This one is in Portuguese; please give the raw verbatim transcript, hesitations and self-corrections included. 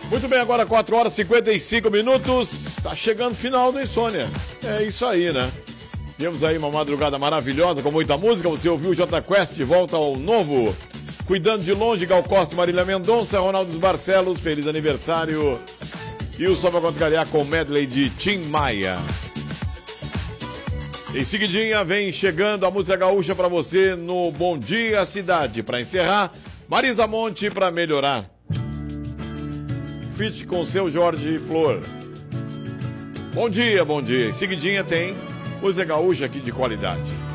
Muito bem, agora quatro horas e cinquenta e cinco minutos. Tá chegando o final do Insônia. É isso aí, né? Temos aí uma madrugada maravilhosa com muita música. Você ouviu o J Quest de volta ao novo. Cuidando de longe, Gal Costa e Marília Mendonça, Ronaldo dos Barcelos, feliz aniversário. E o Só Pra Contrariar com medley de Tim Maia. Em seguidinha vem chegando a música gaúcha pra você no Bom Dia Cidade. Pra encerrar, Marisa Monte pra melhorar. Feat com seu Jorge Flor. Bom dia, bom dia. Em seguidinha tem música gaúcha aqui de qualidade.